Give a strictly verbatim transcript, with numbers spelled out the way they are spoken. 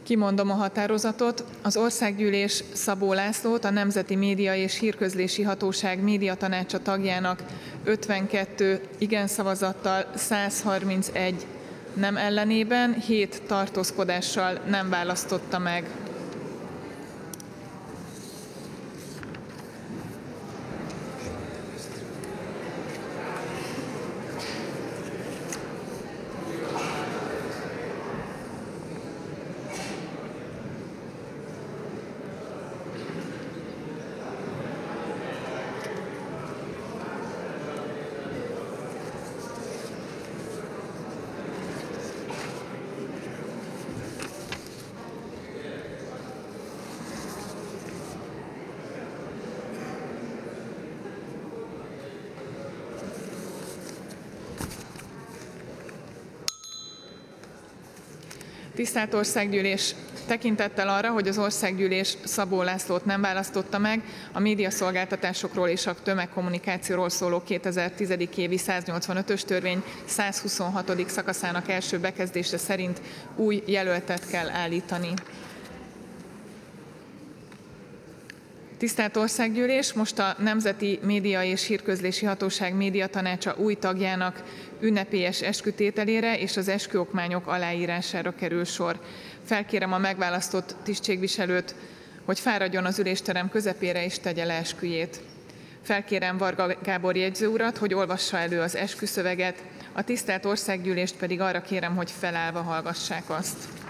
Kimondom a határozatot. Az Országgyűlés Szabó Lászlót a Nemzeti Média és Hírközlési Hatóság médiatanácsa tagjának ötvenkettő igen szavazattal, száz harmincegy nem ellenében, hét tartózkodással nem választotta meg. Tisztelt Országgyűlés! Tekintettel arra, hogy az Országgyűlés Szabó Lászlót nem választotta meg, a médiaszolgáltatásokról és a tömegkommunikációról szóló kétezer-tíz. évi száznyolcvanötös törvény százhuszonhatodik szakaszának első bekezdése szerint új jelöltet kell állítani. Tisztelt Országgyűlés! Most a Nemzeti Média és Hírközlési Hatóság médiatanácsa új tagjának ünnepélyes eskütételére és az esküokmányok aláírására kerül sor. Felkérem a megválasztott tisztségviselőt, hogy fáradjon az ülésterem közepére és tegye le esküjét. Felkérem Varga Gábor jegyző urat, hogy olvassa elő az esküszöveget, a tisztelt Országgyűlést pedig arra kérem, hogy felállva hallgassák azt.